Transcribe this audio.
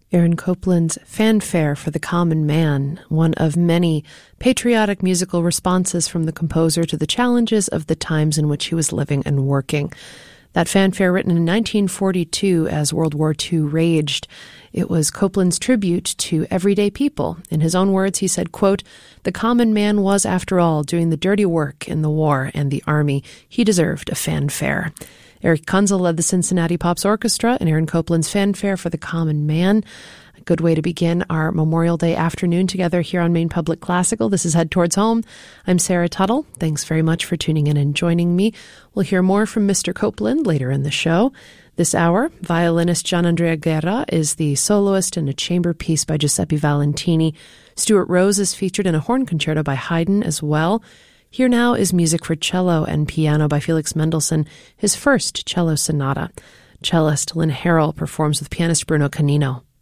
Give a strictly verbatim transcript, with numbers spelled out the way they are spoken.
Aaron Copland's Fanfare for the Common Man, one of many patriotic musical responses from the composer to the challenges of the times in which he was living and working. That fanfare, written in nineteen forty-two as World War Two raged, it was Copland's tribute to everyday people. In his own words, he said, quote, "The common man was, after all, doing the dirty work in the war and the army. He deserved a fanfare." Eric Kunzel led the Cincinnati Pops Orchestra in Aaron Copland's Fanfare for the Common Man. A good way to begin our Memorial Day afternoon together here on Maine Public Classical. This is Head Towards Home. I'm Sarah Tuttle. Thanks very much for tuning in and joining me. We'll hear more from Mister Copland later in the show. This hour, violinist Gianandrea Guerra is the soloist in a chamber piece by Giuseppe Valentini. Stuart Rose is featured in a horn concerto by Haydn as well. Here now is music for cello and piano by Felix Mendelssohn, his first cello sonata. Cellist Lynn Harrell performs with pianist Bruno Canino.